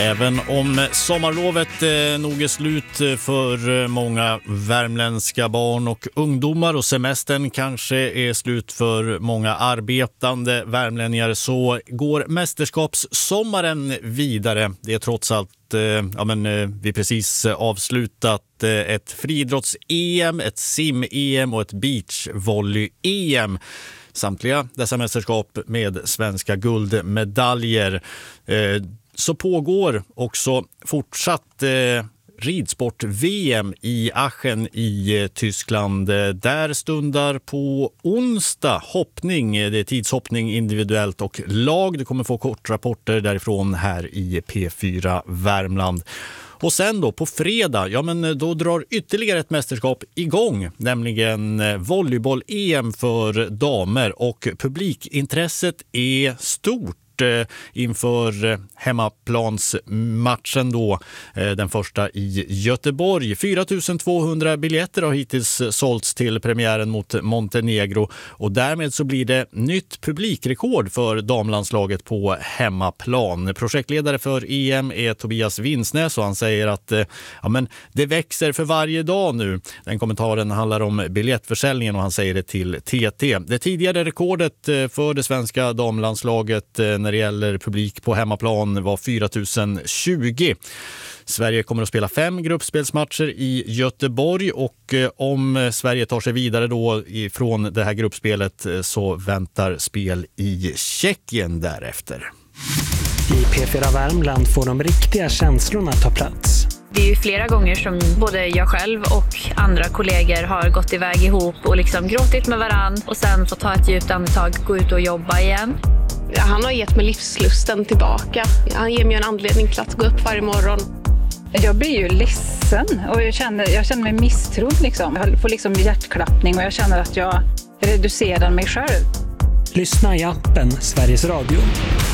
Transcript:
Även om sommarlovet nog är slut för många värmländska barn och ungdomar och semestern kanske är slut för många arbetande värmlänningar, så går mästerskapssommaren vidare. Det är trots allt vi precis avslutat ett friidrotts-EM, ett sim-EM och ett beachvolley-EM. Samtliga dessa mästerskap med svenska guldmedaljer. Så pågår också fortsatt ridsport-VM i Aachen i Tyskland. Där stundar på onsdag hoppning. Det är tidshoppning individuellt och lag. Du kommer få kortrapporter därifrån här i P4 Värmland. Och sen då på fredag, då drar ytterligare ett mästerskap igång, nämligen volleyboll-EM för damer, och publikintresset är stort inför hemmaplansmatchen då, den första i Göteborg. 4 200 biljetter har hittills sålts till premiären mot Montenegro, och därmed så blir det nytt publikrekord för damlandslaget på hemmaplan. Projektledare för EM är Tobias Winsnäs, och han säger att det växer för varje dag nu. Den kommentaren handlar om biljettförsäljningen, och han säger det till TT. Det tidigare rekordet för det svenska damlandslaget när det gäller publik på hemmaplan var 4020. Sverige kommer att spela 5 gruppspelsmatcher i Göteborg, och om Sverige tar sig vidare då från det här gruppspelet så väntar spel i Tjeckien därefter. I P4 Värmland får de riktiga känslorna ta plats. Det är ju flera gånger som både jag själv och andra kollegor har gått iväg ihop och liksom gråtit med varann och sen får ta ett djupt andetag, gå ut och jobba igen. Han har gett mig livslusten tillbaka. Han ger mig en anledning till att gå upp varje morgon. Jag blir ju ledsen och jag känner mig misstrodd liksom. Jag får liksom hjärtklappning och jag känner att jag reducerar mig själv. Lyssna i appen Sveriges Radio.